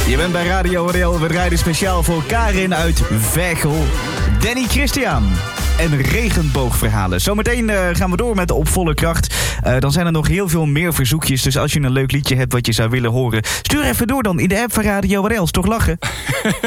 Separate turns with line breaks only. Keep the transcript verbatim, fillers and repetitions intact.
Je bent bij Radio R L. We draaien speciaal voor Karin uit Veghel, Danny Christian en regenboogverhalen. Zometeen uh, gaan we door met Op Volle Kracht. Uh, dan zijn er nog heel veel meer verzoekjes. Dus als je een leuk liedje hebt wat je zou willen horen, stuur even door dan in de app van Radio R L. Is toch lachen?